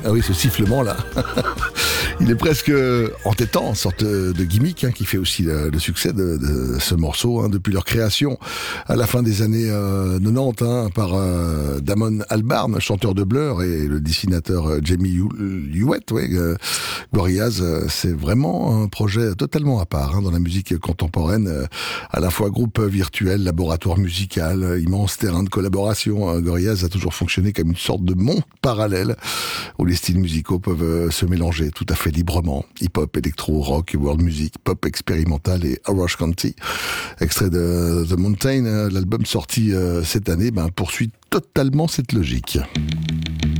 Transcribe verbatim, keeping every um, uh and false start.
Ah oui, ce sifflement-là. Il est presque entêtant, une sorte de gimmick hein, qui fait aussi le, le succès de, de ce morceau hein, depuis leur création à la fin des années euh, quatre-vingt-dix hein, par euh, Damon Albarn, chanteur de Blur, et le dessinateur euh, Jamie Hewitt. Ouais, euh, Gorillaz, euh, c'est vraiment un projet totalement à part hein, dans la musique contemporaine, euh, à la fois groupe virtuel, laboratoire musical, euh, immense terrain de collaboration. Hein. Gorillaz a toujours fonctionné comme une sorte de monde parallèle où les styles musicaux peuvent euh, se mélanger tout à fait librement. Hip-hop, électro, rock, world music, pop expérimental et Orange County. Extrait de The Mountain, l'album sorti euh, cette année, ben, poursuit totalement cette logique.